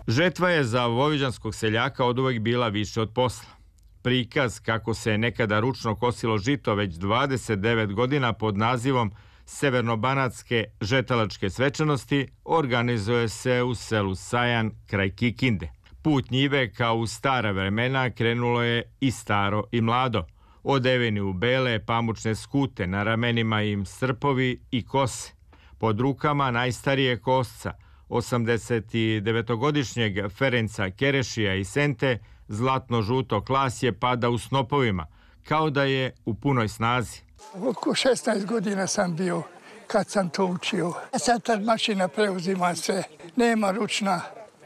Žetva je za vojvođanskog seljaka oduvek bila više od posla. Prikaz kako se nekada ručno kosilo žito već 29 godina pod nazivom Severnobanatske žetalačke svečanosti organizuje se u selu Sajan kraj Kikinde. Put njive kao u stara vremena krenulo je i staro i mlado. Odeveni u bele pamučne skute, na ramenima im srpovi i kose. Pod rukama najstarije kosca, 89-godišnjeg Ferenca Kerešija i Sente, zlatno-žuto klasje pada u snopovima, kao da je u punoj snazi. Oko 16 godina sam bio kad sam to učio. Sad ta mašina preuzima sve, nema ručna,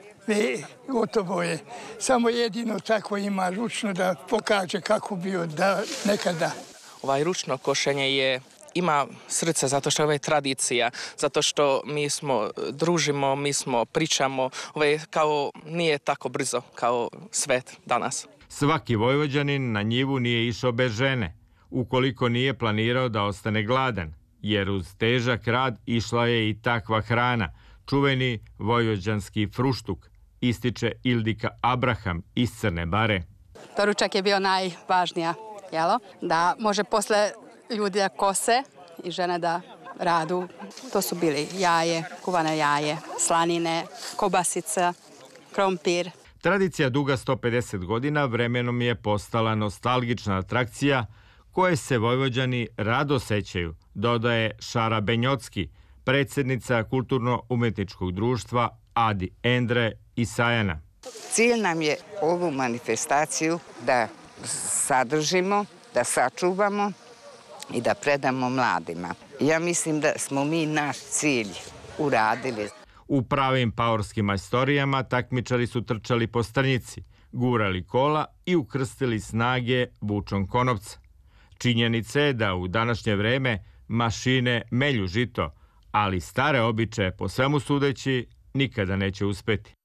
gotovo je. Samo jedino tako ima ručno da pokaže kako bio da nekada. Ručno košenje ima srce zato što je tradicija, zato što mi smo družimo, mi smo pričamo, kao nije tako brzo kao svet danas. Svaki Vojvođanin na njivu nije išao bez žene, ukoliko nije planirao da ostane gladan, jer uz težak rad išla je i takva hrana, čuveni vojvođanski fruštuk, ističe Ildika Abraham iz Crne Bare. Doručak je bio najvažnija, da može posle ljudi da kose i žene da radu. To su bili jaje, kuvane jaje, slanine, kobasica, krompir. Tradicija duga 150 godina vremenom je postala nostalgična atrakcija koje se Vojvođani rado sećaju, dodaje Šara Benjocki, predsjednica Kulturno-umetničkog društva Adi Endre iz Sajana. Cilj nam je ovu manifestaciju da sadržimo, da sačuvamo i da predamo mladima. Ja mislim da smo mi naš cilj uradili. U pravim paorskim majstorijama takmičari su trčali po strnjici, gurali kola i ukrstili snage vučom konopca. Činjenica je da u današnje vreme mašine melju žito, ali stare običaje po svemu sudeći nikada neće uspeti.